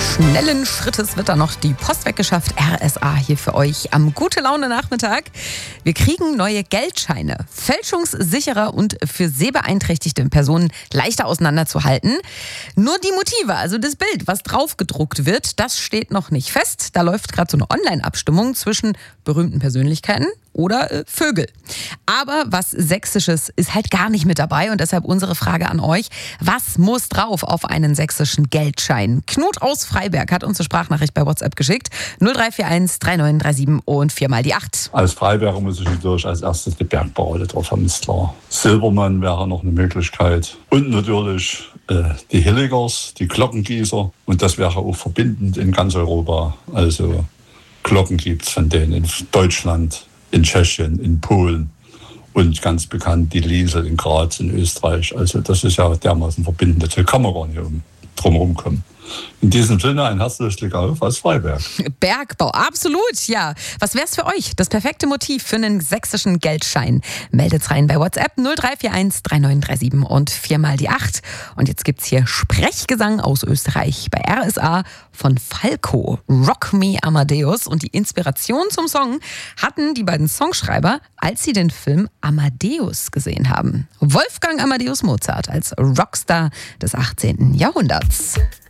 Schnellen Schrittes wird da noch die Post weggeschafft. RSA hier für euch am Gute-Laune-Nachmittag. Wir kriegen neue Geldscheine. Fälschungssicherer und für sehbeeinträchtigte Personen leichter auseinanderzuhalten. Nur die Motive, also das Bild, was drauf gedruckt wird, das steht noch nicht fest. Da läuft gerade so eine Online-Abstimmung zwischen berühmten Persönlichkeiten oder Vögel. Aber was Sächsisches ist halt gar nicht mit dabei und deshalb unsere Frage an euch. Was muss drauf auf einen sächsischen Geldschein? Knut aus Freiberg hat uns eine Sprachnachricht bei WhatsApp geschickt. 0341 3937 und 4 mal die 8. Als Freiberger muss ich natürlich als erstes die Bergbaurolle drauf haben, ist klar. Silbermann wäre noch eine Möglichkeit. Und natürlich die Hilligers, die Glockengießer. Und das wäre auch verbindend in ganz Europa. Also Glocken gibt es von denen in Deutschland, in Tschechien, in Polen und ganz bekannt die Liesel in Graz in Österreich. Also das ist ja dermaßen verbindend. Da kann man gar nicht drum rumkommen. In diesem Sinne ein herzliches Glück auf aus Freiberg. Bergbau, absolut, ja. Was wär's für euch? Das perfekte Motiv für einen sächsischen Geldschein. Meldet's rein bei WhatsApp 0341 3937 und 4 mal die 8. Und jetzt gibt's hier Sprechgesang aus Österreich bei RSA von Falco. Rock Me Amadeus. Und die Inspiration zum Song hatten die beiden Songschreiber, als sie den Film Amadeus gesehen haben. Wolfgang Amadeus Mozart als Rockstar des 18. Jahrhunderts.